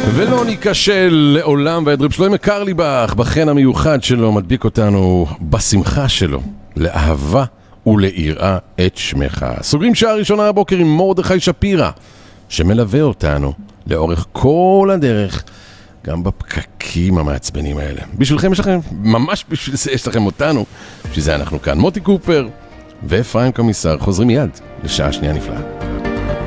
ולא ניכשל לעולם, והדריב שלמה קרליבך בחן המיוחד שלו מדביק אותנו בשמחה שלו לאהבה וליראה את שמך. סוגרים שעה ראשונה הבוקר עם מרדכי שפירא שמלווה אותנו לאורך כל הדרך, גם בפקקים המעצבנים האלה. בשבילכם יש לכם, ממש בשביל זה יש לכם אותנו, בשביל זה אנחנו כאן. מוטי קופר ואפרים קמיסר חוזרים מיד לשעה שנייה נפלאה.